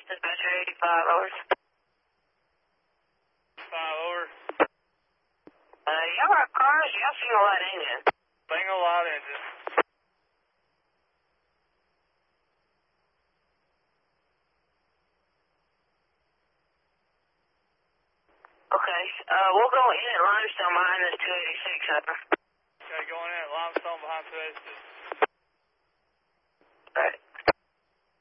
Dispatcher 85, over. 5 over. Y'all got cars? Y'all single light engine? Single light engine. Okay, we'll go in at limestone behind this 286, over.